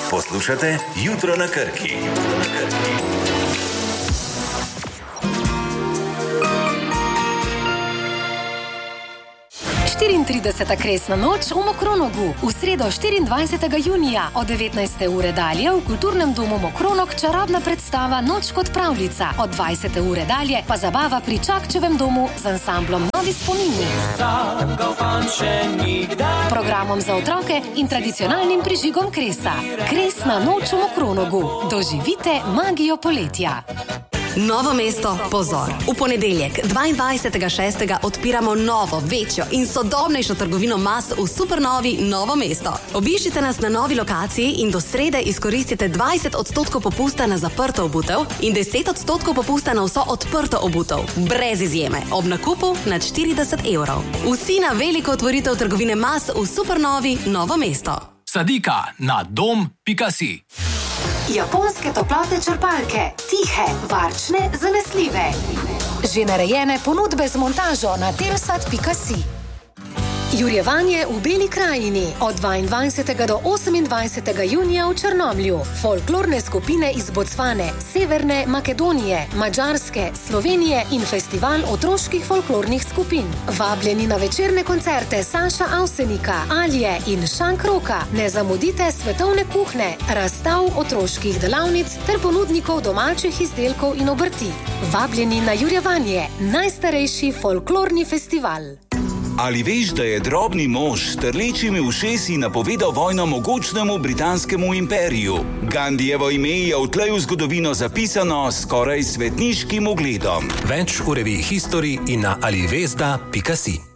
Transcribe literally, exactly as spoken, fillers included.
Poslušate Jutro na Krki. štiriintrideseta kresna noč v Mokronogu. V sredo štiriindvajsetega junija od devetnajste ure dalje v Kulturnem domu Mokronog čarobna predstava Noč kot pravljica. Od dvajsete ure dalje pa zabava pri Čakčevem domu z ansamblom Novi spomini. Programom za otroke in tradicionalnim prižigom kresa. Kresna noč v Mokronogu. Doživite magijo poletja. Novo mesto, pozor. V ponedeljek, dvaindvajsetega šestega odpiramo novo, večjo in sodobnejšo trgovino mas v supernovi Novo mesto. Obiščite nas na novi lokaciji in do srede izkoristite dvajset odstotkov popusta na zaprto obutev in deset odstotkov popusta na vso odprto obutev. Brez izjeme, ob nakupu nad štirideset evrov. Vsi na veliko otvoritev trgovine mas v supernovi Novo mesto. Sadika na dom pika si. Japonske toplotne črpalke. Tihe, varčne, zanesljive. Že narejene ponudbe z montažo na telsat pika si. Jurjevanje v Beli krajini od dvaindvajsetega do osemindvajsetega junija v Črnomlju. Folklorne skupine iz Bocvane, Severne Makedonije, Madžarske, Slovenije in festival otroških folklornih skupin. Vabljeni na večerne koncerte Saša Avsenika, Alje in Šank Roka. Ne zamudite svetovne kuhne, razstav otroških delavnic ter ponudnikov domačih izdelkov in obrti. Vabljeni na Jurjevanje, najstarejši folklorni festival. Ali veš, da je drobni mož s trlečimi ušesi napovedal vojno mogočnemu britanskemu imperiju? Gandijevo ime je odtlej v zgodovino zapisano skoraj svetniškim ugledom. Več v reviji History in na alivesda pika si.